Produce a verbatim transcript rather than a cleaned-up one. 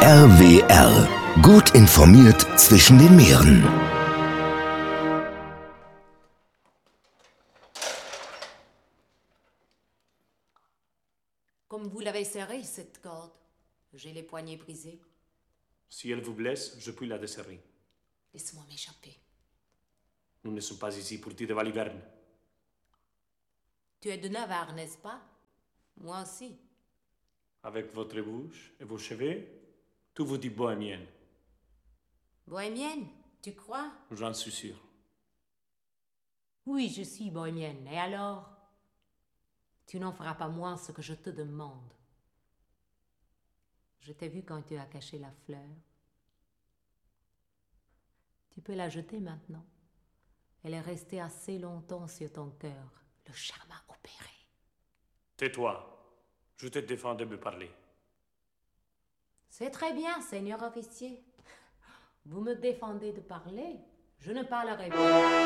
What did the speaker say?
R W R. Gut informiert zwischen den Meeren. Comme vous l'avez serrée, cette corde, j'ai les poignets brisés. Si elle vous blesse, je puis la desserrer. Laisse-moi m'échapper. Nous ne sommes pas ici pour tirer Valiverne. Tu es de Navarre, n'est-ce pas? Moi aussi. Avec votre bouche et vos cheveux, tout vous dit bohémienne. Bohémienne, tu crois? J'en suis sûr. Oui, je suis bohémienne. Et alors? Tu n'en feras pas moins ce que je te demande. Je t'ai vu quand tu as caché la fleur. Tu peux la jeter maintenant. Elle est restée assez longtemps sur ton cœur. Le charme a opéré. Tais-toi. Je te défends de me parler. C'est très bien, seigneur officier. Vous me défendez de parler. Je ne parlerai pas.